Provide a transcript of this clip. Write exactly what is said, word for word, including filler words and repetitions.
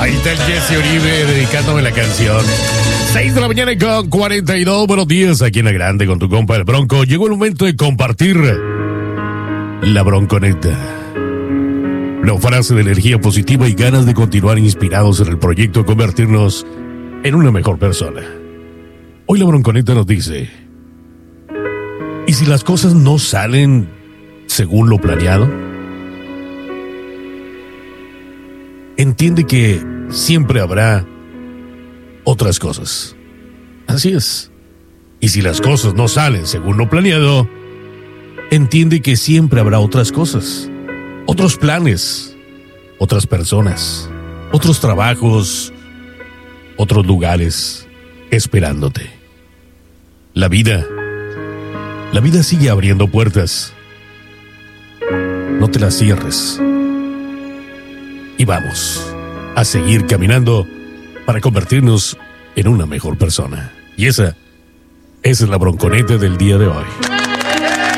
Ahí está el Jesse Uribe dedicándome la canción. seis de la mañana con cuarenta y dos. Buenos días aquí en La Grande con tu compa el Bronco. Llegó el momento de compartir la bronconeta. Una frase de energía positiva y ganas de continuar inspirados en el proyecto, convertirnos en una mejor persona. Hoy la bronconeta nos dice: ¿y si las cosas no salen según lo planeado? Entiende que siempre habrá otras cosas. Así es. Y si las cosas no salen según lo planeado, entiende que siempre habrá otras cosas, otros planes, otras personas, otros trabajos, otros lugares esperándote. La vida, la vida sigue abriendo puertas. No te las cierres. Y vamos a seguir caminando para convertirnos en una mejor persona. Y esa, esa es la bronconeta del día de hoy.